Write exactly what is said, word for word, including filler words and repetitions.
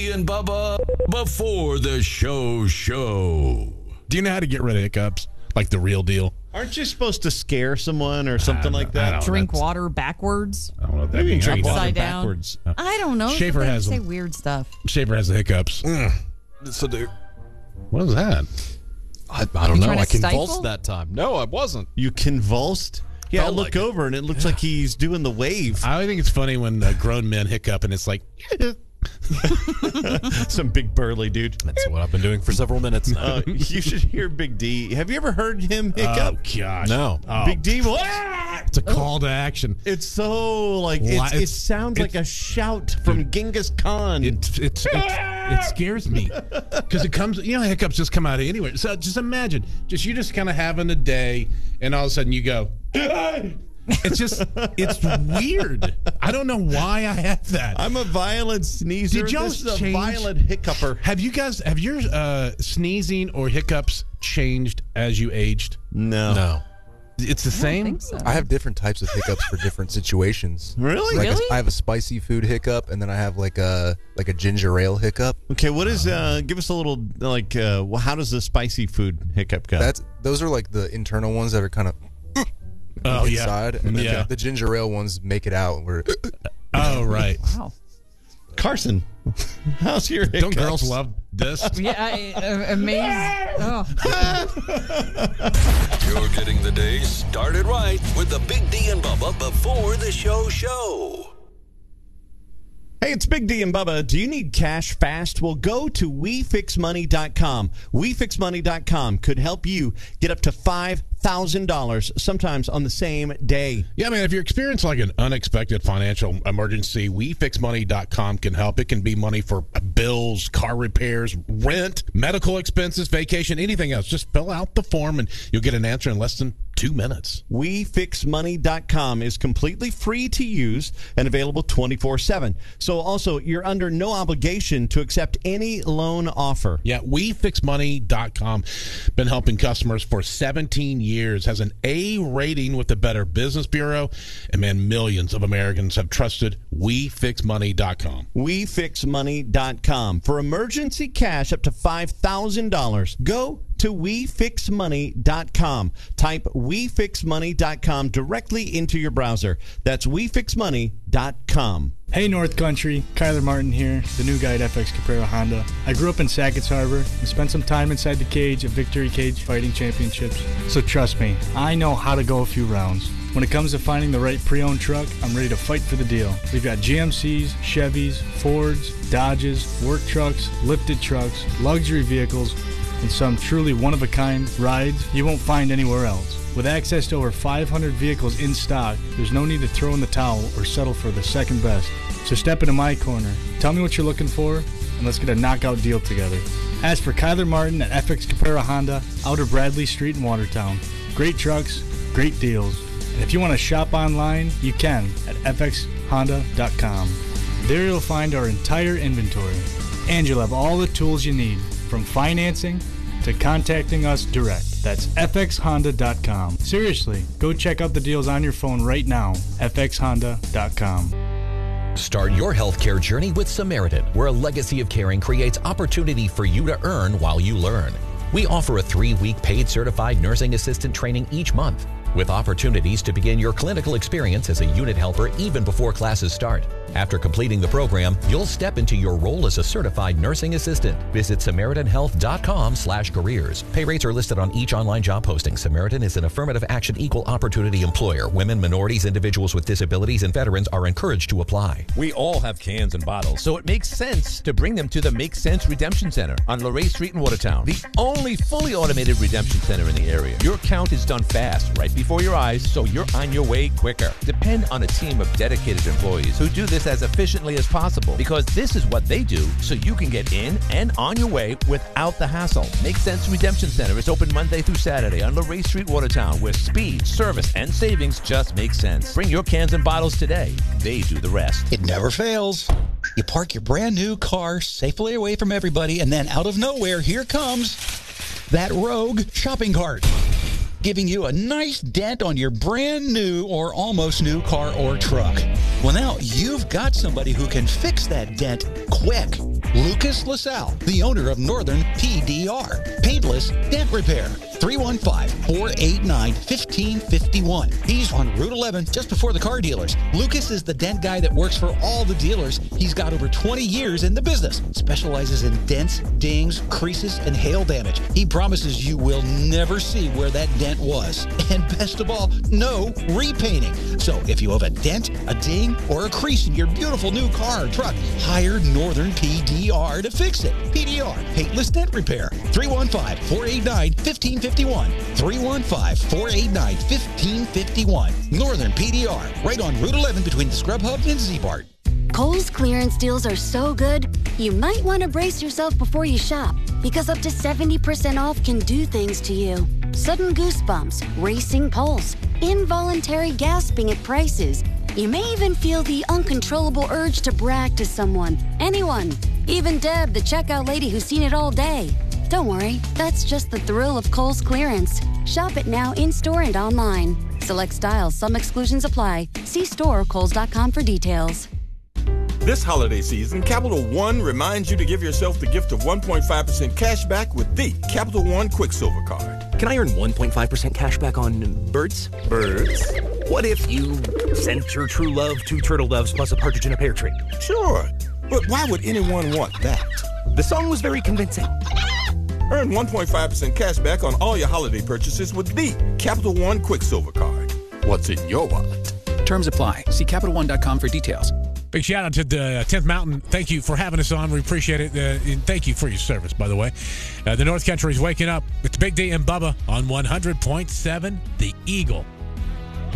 D and Bubba before the show show. Do you know how to get rid of hiccups? Like the real deal? Aren't you supposed to scare someone or something like I that? don't know. Drink That's- water backwards. I don't know what that Maybe means. drink water Upside down. backwards. I don't know. Schaefer They has say them. weird stuff. Schaefer has the hiccups. So do. What is that? I, I don't You know. trying I to stifle? convulsed that time. No, I wasn't. You convulsed? Yeah, I Felt look like it. over and it looks like he's doing the wave. I think it's funny when uh, grown men hiccup and it's like, Some big burly dude. That's what I've been doing for several minutes now. Uh, you should hear Big D. Have you ever heard him oh, hiccup? gosh. No. Oh, Big D. "Ah!" it's a call to action. It's so like Li- it's, it it's- sounds like it's- a shout from Genghis Khan. It, it's, it's, it scares me because it comes, you know, hiccups just come out of anywhere. So just imagine, just you just kind of having a day and all of a sudden you go, it's just, it's weird. I don't know why I have that. I'm a violent sneezer. Did y'all this is a change- violent hiccuper. Have you guys, have your uh, sneezing or hiccups changed as you aged? No. No. It's the I don't same? think so. I have different types of hiccups for different situations. Really? Like a- Really? I have a spicy food hiccup, and then I have like a like a ginger ale hiccup. Okay, what is uh give us a little like uh well, how does the spicy food hiccup go? That's those are like the internal ones that are kind of Oh, yeah. inside, and then Yeah. the, the ginger ale ones make it out. Where Oh, right. Wow. Carson. How's your hiccups? Don't girls love this? Yeah, I, uh, amazing. Oh. You're getting the day started right with the Big D and Bubba before the show show. Hey, it's Big D and Bubba. Do you need cash fast? Well, go to we fix money dot com. we fix money dot com could help you get up to five thousand dollars, sometimes on the same day. Yeah, man, if you're experiencing like an unexpected financial emergency, we fix money dot com can help. It can be money for bills, car repairs, rent, medical expenses, vacation, anything else. Just fill out the form and you'll get an answer in less than two minutes. we fix money dot com is completely free to use and available twenty-four seven. So also, you're under no obligation to accept any loan offer. Yeah, we fix money dot com. Been helping customers for seventeen years. Has an A rating with the Better Business Bureau. And man, millions of Americans have trusted we fix money dot com. we fix money dot com. For emergency cash up to five thousand dollars, go to we fix money dot com. Type we fix money dot com directly into your browser. That's we fix money dot com. Hey North Country, Kyler Martin here, the new guy at F X Caprera Honda. I grew up in Sackett's Harbor and spent some time inside the cage of Victory Cage Fighting Championships. So trust me, I know how to go a few rounds. When it comes to finding the right pre-owned truck, I'm ready to fight for the deal. We've got G M Cs, Chevys, Fords, Dodges, work trucks, lifted trucks, luxury vehicles, and some truly one-of-a-kind rides you won't find anywhere else. With access to over five hundred vehicles in stock, there's no need to throw in the towel or settle for the second best. So step into my corner, tell me what you're looking for, and let's get a knockout deal together. Ask for Kyler Martin at F X Caprera Honda, Outer Bradley Street in Watertown. Great trucks, great deals. And if you want to shop online, you can at f x honda dot com. There you'll find our entire inventory, and you'll have all the tools you need, from financing to contacting us direct. That's f x honda dot com. Seriously, go check out the deals on your phone right now, f x honda dot com. Start your healthcare journey with Samaritan, where a legacy of caring creates opportunity for you to earn while you learn. We offer a three-week paid certified nursing assistant training each month, with opportunities to begin your clinical experience as a unit helper even before classes start. After completing the program, you'll step into your role as a certified nursing assistant. Visit Samaritan Health dot com slash careers. Pay rates are listed on each online job posting. Samaritan is an affirmative action equal opportunity employer. Women, minorities, individuals with disabilities, and veterans are encouraged to apply. We all have cans and bottles, so it makes sense to bring them to the Make Sense Redemption Center on Luray Street in Watertown, the only fully automated redemption center in the area. Your count is done fast, right before your eyes, so you're on your way quicker. Depend on a team of dedicated employees who do this as efficiently as possible, because this is what they do, so you can get in and on your way without the hassle. Make Sense Redemption Center is open Monday through Saturday on Luray Street, Watertown, where speed, service, and savings just make sense. Bring your cans and bottles today. They do the rest. It never fails. You park your brand new car safely away from everybody, and then out of nowhere, here comes that rogue shopping cart, giving you a nice dent on your brand new or almost new car or truck. Well, now you've got somebody who can fix that dent quick. Lucas LaSalle, the owner of Northern P D R. Paintless Dent Repair. three one five, four eight nine, one five five one. He's on Route eleven, just before the car dealers. Lucas is the dent guy that works for all the dealers. He's got over twenty years in the business. Specializes in dents, dings, creases, and hail damage. He promises you will never see where that dent was. And best of all, no repainting. So if you have a dent, a ding, or a crease in your beautiful new car or truck, hire Northern P D R to fix it. P D R, Paintless Dent Repair. three one five, four eight nine, one five five one. three one five, four eight nine, one five five one. Northern P D R, right on Route eleven between the Scrub Hub and Z-Bart. Kohl's clearance deals are so good, you might want to brace yourself before you shop, because up to seventy percent off can do things to you. Sudden goosebumps, racing pulse, involuntary gasping at prices. You may even feel the uncontrollable urge to brag to someone, anyone, even Deb, the checkout lady who's seen it all day. Don't worry, that's just the thrill of Kohl's clearance. Shop it now in-store and online. Select styles, some exclusions apply. See store kohls dot com for details. This holiday season, Capital One reminds you to give yourself the gift of one point five percent cash back with the Capital One Quicksilver Card. Can I earn one point five percent cash back on birds? Birds? What if you sent your true love two turtle doves plus a partridge in a pear tree? Sure, but why would anyone want that? The song was very convincing. Earn one point five percent cash back on all your holiday purchases with the Capital One Quicksilver Card. What's in your wallet? Terms apply. See Capital One dot com for details. Big shout out to the tenth Mountain. Thank you for having us on. We appreciate it. Uh, and thank you for your service, by the way. Uh, the North Country is waking up. It's Big D and Bubba on one hundred point seven The Eagle.